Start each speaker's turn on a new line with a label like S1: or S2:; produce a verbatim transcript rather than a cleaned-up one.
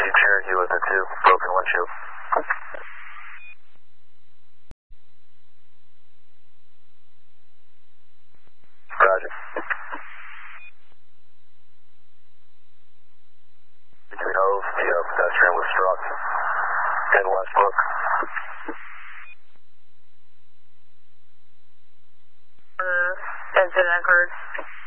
S1: Jeep Cherokee with a two, broken windshield. Roger. Between Hove, the uh, pedestrian was struck in Westbrook.
S2: Uh, incident occurred.